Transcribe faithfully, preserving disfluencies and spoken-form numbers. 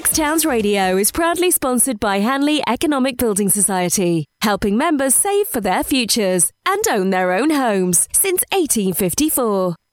Essex Towns Radio is proudly sponsored by Hanley Economic Building Society, helping members save for their futures and own their own homes since eighteen fifty-four.